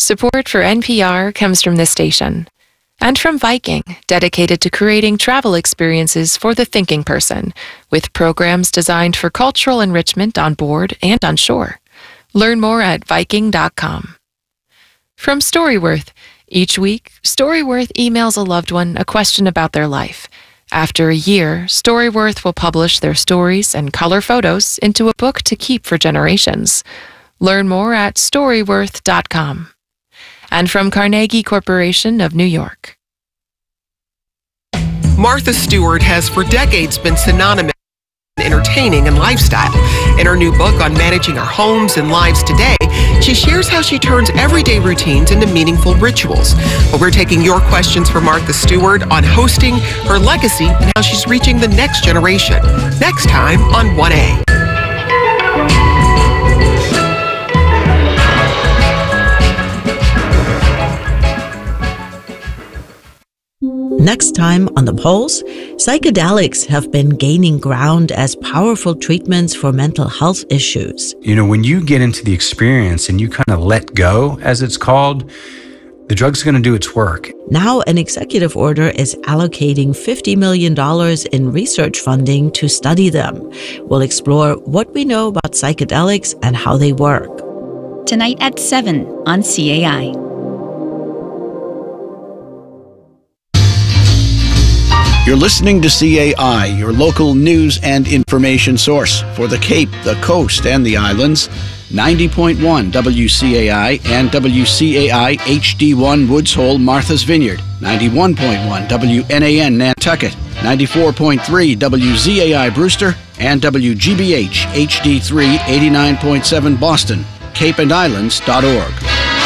Support for NPR comes from this station and from Viking, dedicated to creating travel experiences for the thinking person, with programs designed for cultural enrichment on board and on shore. Learn more at Viking.com. From Storyworth, each week, Storyworth emails a loved one a question about their life. After a year, Storyworth will publish their stories and color photos into a book to keep for generations. Learn more at Storyworth.com. And from Carnegie Corporation of New York. Martha Stewart has for decades been synonymous with entertaining and lifestyle. In her new book on managing our homes and lives today, she shares how she turns everyday routines into meaningful rituals. But we're taking your questions for Martha Stewart on hosting, her legacy, and how she's reaching the next generation. Next time on 1A. Next time on The Pulse, psychedelics have been gaining ground as powerful treatments for mental health issues. You know, when you get into the experience and you kind of let go, as it's called, the drug's going to do its work. Now an executive order is allocating $50 million in research funding to study them. We'll explore what we know about psychedelics and how they work. Tonight at 7 on CAI. You're listening to CAI, your local news and information source for the Cape, the Coast, and the Islands. 90.1 WCAI and WCAI HD1 Woods Hole, Martha's Vineyard. 91.1 WNAN Nantucket. 94.3 WZAI Brewster and WGBH HD3 89.7 Boston. CapeandIslands.org.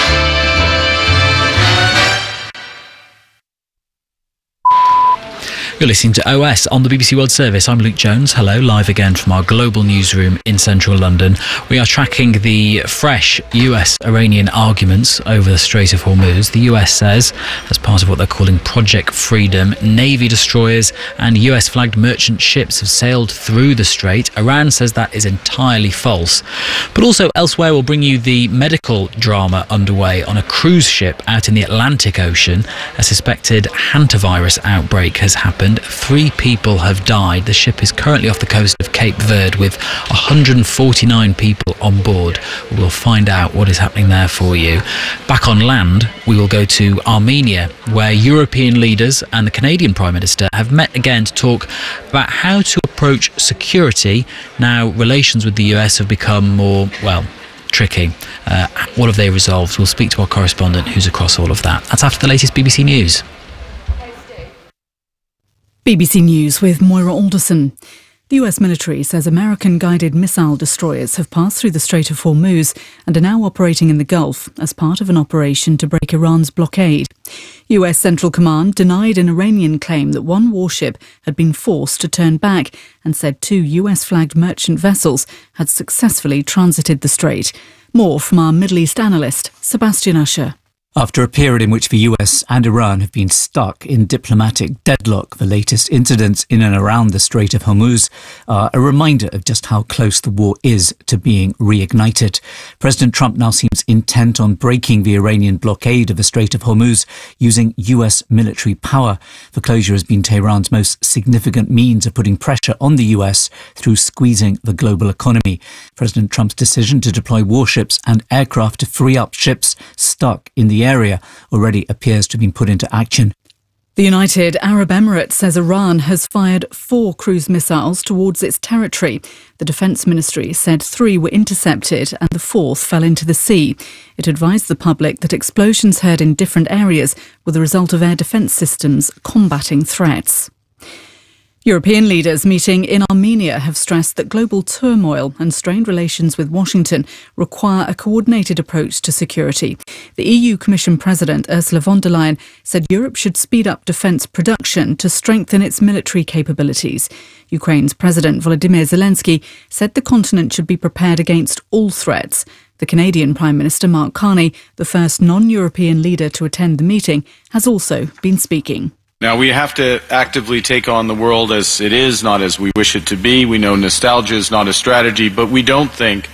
You're listening to OS on the BBC World Service. I'm Luke Jones. Hello, live again from our global newsroom in central London. We are tracking the fresh US-Iranian arguments over the Strait of Hormuz. The US says, as part of what they're calling Project Freedom, Navy destroyers and US-flagged merchant ships have sailed through the strait. Iran says that is entirely false. But also elsewhere, we'll bring you the medical drama underway on a cruise ship out in the Atlantic Ocean. A suspected hantavirus outbreak has happened. 3 people have died. The ship is currently off the coast of Cape Verde with 149 people on board. We'll find out what is happening there for you. Back on land, we will go to Armenia, where European leaders and the Canadian Prime Minister have met again to talk about how to approach security. Now, relations with the US have become more, tricky. What have they resolved? We'll speak to our correspondent who's across all of that. That's after the latest BBC News. BBC News with Moira Alderson. The US military says American-guided missile destroyers have passed through the Strait of Hormuz and are now operating in the Gulf as part of an operation to break Iran's blockade. US Central Command denied an Iranian claim that one warship had been forced to turn back and said 2 US-flagged merchant vessels had successfully transited the strait. More from our Middle East analyst, Sebastian Usher. After a period in which the US and Iran have been stuck in diplomatic deadlock, the latest incidents in and around the Strait of Hormuz are a reminder of just how close the war is to being reignited. President Trump now seems intent on breaking the Iranian blockade of the Strait of Hormuz using US military power. The closure has been Tehran's most significant means of putting pressure on the US through squeezing the global economy. President Trump's decision to deploy warships and aircraft to free up ships stuck in the area already appears to have been put into action. The United Arab Emirates says Iran has fired 4 cruise missiles towards its territory. The Defence Ministry said 3 were intercepted and the 4th fell into the sea. It advised the public that explosions heard in different areas were the result of air defence systems combating threats. European leaders meeting in Armenia have stressed that global turmoil and strained relations with Washington require a coordinated approach to security. The EU Commission President Ursula von der Leyen said Europe should speed up defence production to strengthen its military capabilities. Ukraine's President Volodymyr Zelensky said the continent should be prepared against all threats. The Canadian Prime Minister Mark Carney, the first non-European leader to attend the meeting, has also been speaking. Now, we have to actively take on the world as it is, not as we wish it to be. We know nostalgia is not a strategy, but we don't think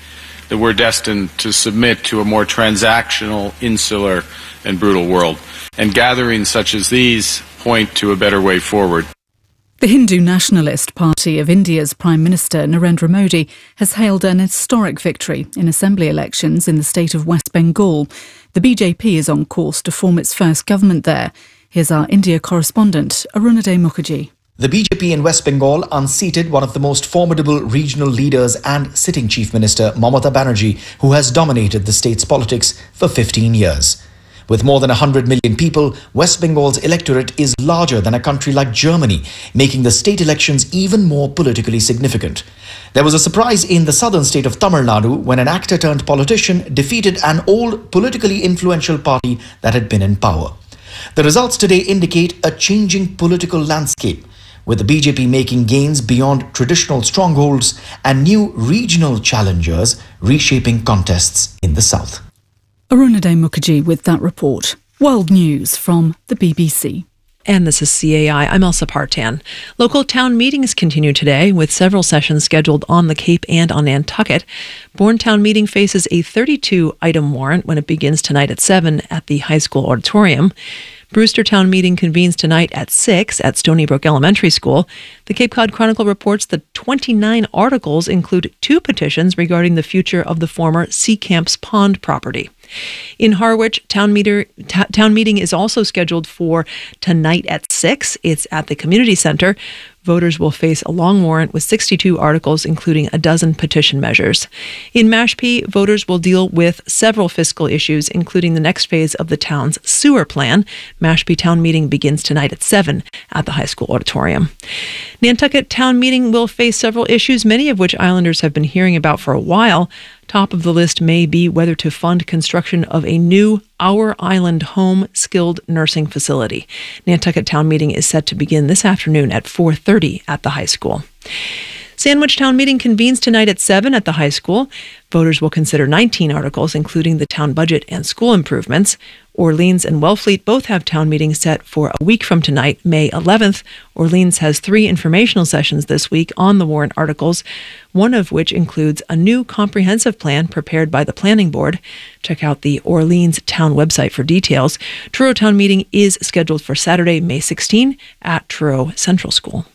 that we're destined to submit to a more transactional, insular, and brutal world. And gatherings such as these point to a better way forward. The Hindu Nationalist Party of India's Prime Minister Narendra Modi has hailed an historic victory in assembly elections in the state of West Bengal. The BJP is on course to form its first government there. Here's our India correspondent, Arunade Mukherjee. The BJP in West Bengal unseated one of the most formidable regional leaders and sitting Chief Minister Mamata Banerjee, who has dominated the state's politics for 15 years. With more than 100 million people, West Bengal's electorate is larger than a country like Germany, making the state elections even more politically significant. There was a surprise in the southern state of Tamil Nadu when an actor-turned-politician defeated an old politically influential party that had been in power. The results today indicate a changing political landscape, with the BJP making gains beyond traditional strongholds and new regional challengers reshaping contests in the south. Arunade Mukherjee with that report. World News from the BBC. And this is CAI. I'm Elsa Partan. Local town meetings continue today with several sessions scheduled on the Cape and on Nantucket. Bourne Town Meeting faces a 32-item warrant when it begins tonight at 7 at the high school auditorium. Brewster Town Meeting convenes tonight at 6 at Stony Brook Elementary School. The Cape Cod Chronicle reports that 29 articles include 2 petitions regarding the future of the former Sea Camps Pond property. In Harwich, town meeting is also scheduled for tonight at 6. It's at the community center. Voters will face a long warrant with 62 articles, including a dozen petition measures. In Mashpee, voters will deal with several fiscal issues, including the next phase of the town's sewer plan. Mashpee Town Meeting begins tonight at 7 at the high school auditorium. Nantucket Town Meeting will face several issues, many of which islanders have been hearing about for a while. Top of the list may be whether to fund construction of a new Our Island Home skilled nursing facility. Nantucket Town Meeting is set to begin this afternoon at 4:30 at the high school. Sandwich Town Meeting convenes tonight at 7 at the high school. Voters will consider 19 articles, including the town budget and school improvements. Orleans and Wellfleet both have town meetings set for a week from tonight, May 11th. Orleans has 3 informational sessions this week on the warrant articles, one of which includes a new comprehensive plan prepared by the Planning Board. Check out the Orleans Town website for details. Truro Town Meeting is scheduled for Saturday, May 16 at Truro Central School.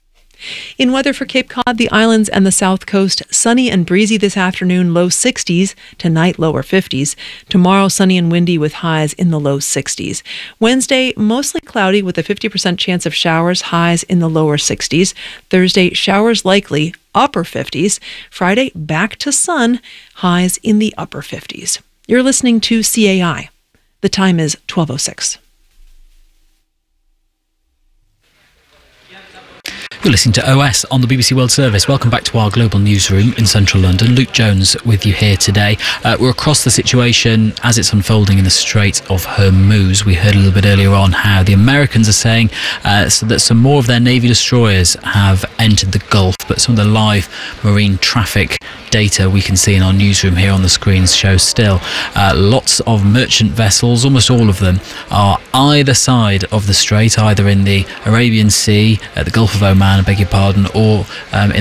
In weather for Cape Cod, the islands and the south coast, sunny and breezy this afternoon, low 60s. Tonight, lower 50s. Tomorrow, sunny and windy with highs in the low 60s. Wednesday, mostly cloudy with a 50% chance of showers, highs in the lower 60s. Thursday, showers likely, upper 50s. Friday, back to sun, highs in the upper 50s. You're listening to CAI. The time is 12:06. You're listening to OS on the BBC World Service. Welcome back to our global newsroom in central London. Luke Jones with you here today. We're across the situation as it's unfolding in the Strait of Hormuz. We heard a little bit earlier on how the Americans are saying so that some more of their Navy destroyers have entered the Gulf, but some of the live marine traffic data we can see in our newsroom here on the screens shows still lots of merchant vessels, almost all of them, are either side of the strait, either in the Arabian Sea, the Gulf of Oman, I beg your pardon, or in